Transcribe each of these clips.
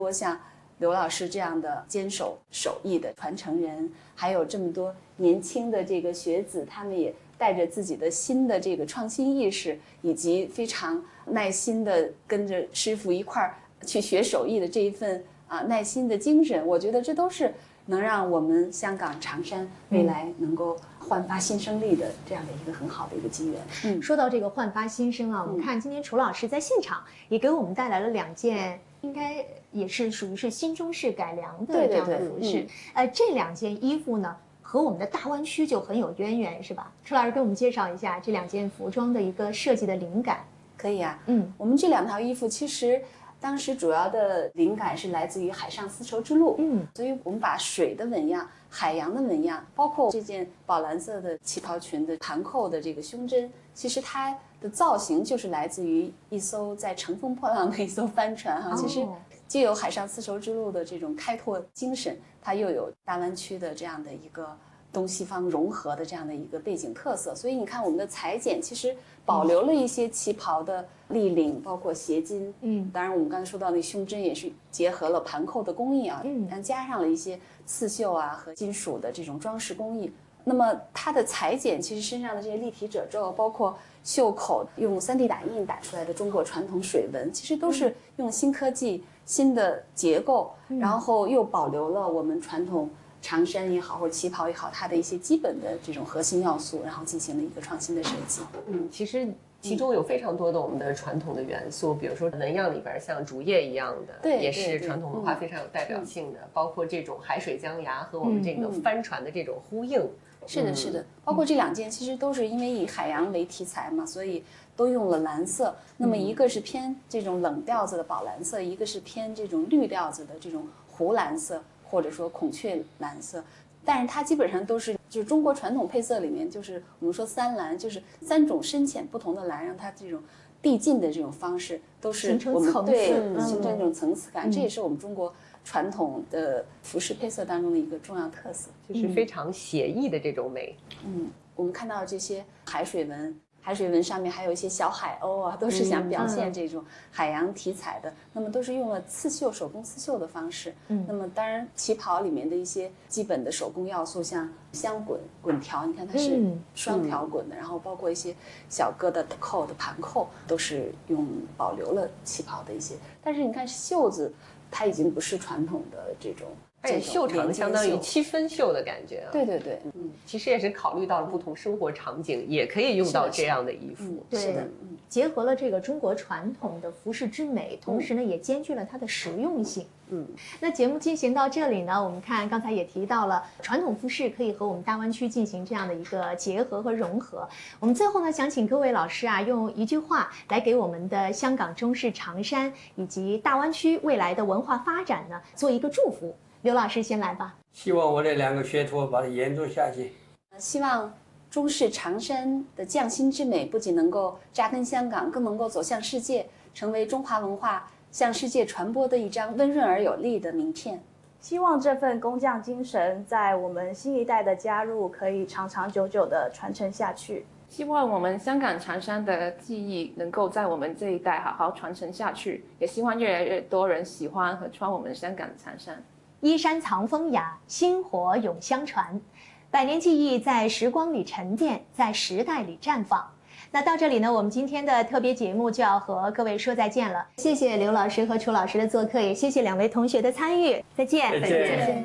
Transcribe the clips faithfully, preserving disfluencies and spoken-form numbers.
多像刘老师这样的坚守手艺的传承人，还有这么多年轻的这个学子，他们也带着自己的新的这个创新意识，以及非常耐心的跟着师傅一块儿去学手艺的这一份啊耐心的精神，我觉得这都是能让我们香港长山未来能够焕发新生力的这样的一个很好的一个机缘。 嗯，说到这个焕发新生啊，我们看今天楚老师在现场也给我们带来了两件，应该也是属于是新中式改良的这样的服饰。 对对对嗯、 呃，这两件衣服呢，和我们的大湾区就很有渊源，是吧？楚老师给我们介绍一下这两件服装的一个设计的灵感。 可以啊， 嗯， 我们这两套衣服其实当时主要的灵感是来自于海上丝绸之路， 嗯， 所以我们把水的纹样、海洋的纹样，包括这件宝蓝色的旗袍裙的盘扣的这个胸针，其实它的造型就是来自于一艘在乘风破浪的一艘帆船哈，其实既有海上丝绸之路的这种开拓精神，它又有大湾区的这样的一个东西方融合的这样的一个背景特色，所以你看我们的裁剪其实保留了一些旗袍的立领，包括斜襟， 嗯， 当然我们刚才说到那胸针也是结合了盘扣的工艺啊， 嗯， 加上了一些刺绣啊和金属的这种装饰工艺。那么它的裁剪其实身上的这些立体褶皱，包括袖口用 三 D 打印打出来的中国传统水纹，其实都是用新科技、新的结构，然后又保留了我们传统长衫也好或者旗袍也好，它的一些基本的这种核心要素，然后进行了一个创新的设计。 嗯，其实其中有非常多的我们的传统的元素，比如说纹样里边像竹叶一样的， 对， 也是传统文化非常有代表性的，嗯、包括这种海水江崖和我们这个帆船的这种呼应。嗯嗯、是的，是的，包括这两件其实都是因为以海洋为题材嘛，所以都用了蓝色。那么一个是偏这种冷调子的宝蓝色，一个是偏这种绿调子的这种湖蓝色，或者说孔雀蓝色。但是它基本上都是就是中国传统配色里面，就是我们说三蓝，就是三种深浅不同的蓝，让它这种递进的这种方式都是我们对形成这种层次感、嗯、这也是我们中国传统的服饰配色当中的一个重要特色， 就是非常写意的这种美。 嗯，我们看到这些海水纹。海水纹上面还有一些小海鸥啊，都是想表现这种海洋题材的、嗯、那么都是用了刺绣手工刺绣的方式。嗯，那么当然旗袍里面的一些基本的手工要素，像香滚滚条，你看它是双条滚的、嗯、然后包括一些小疙瘩的扣的盘扣，都是用保留了旗袍的一些。但是你看袖子它已经不是传统的这种哎，袖长相当于七分袖的感觉啊！ 对对对， 嗯，其实也是考虑到了不同生活场景，也可以用到这样的衣服。 嗯、对的，嗯，结合了这个中国传统的服饰之美，同时呢，也兼具了它的实用性。嗯，那节目进行到这里呢，我们看刚才也提到了传统服饰可以和我们大湾区进行这样的一个结合和融合。我们最后呢，想请各位老师啊，用一句话来给我们的香港中式长衫以及大湾区未来的文化发展呢，做一个祝福。刘老师先来吧。 希望我这两个学徒把它延续下去。 希望中式长衫的匠心之美不仅能够扎根香港，更能够走向世界，成为中华文化向世界传播的一张温润而有力的名片。 希望这份工匠精神在我们新一代的加入可以长长久久的传承下去。 希望我们香港长衫的技艺能够在我们这一代好好传承下去，也希望越来越多人喜欢和穿我们香港长衫。 衣衫藏风雅，薪火永相传，百年技艺在时光里沉淀，在时代里绽放。那到这里呢，我们今天的特别节目就要和各位说再见了。谢谢刘老师和楚老师的做客，也谢谢两位同学的参与。再见， 再见。再见。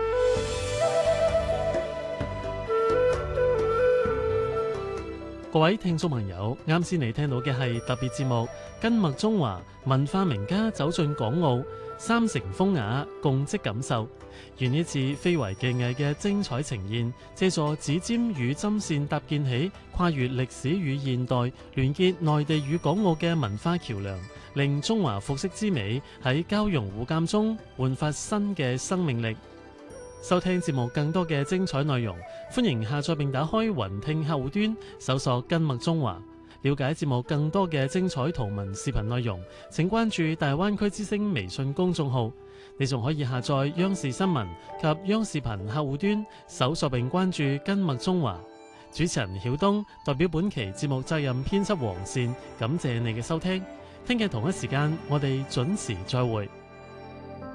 各位聽眾朋友，啱先你聽到嘅係特別節目《跟麥中華文化名家走進港澳》。三城風雅，共積感受。願呢次非遺技藝嘅精彩呈現，借助指尖與針線搭建起跨越歷史與現代、聯結內地與港澳嘅文化橋梁，令中華服飾之美喺交融互鑑中煥發新嘅生命力。收聽節目更多嘅精彩內容，歡迎下載並打開雲聽客戶端，搜索跟麥中華。了解節目更多嘅精彩圖文視頻內容，請關注大灣區之聲微信公眾號。你仲可以下載央視新聞及央視頻客戶端，搜索並關注跟麥中華。主持人曉東代表本期節目責任編輯黃善，感謝你嘅收聽。聽日同一時間，我哋準時再會。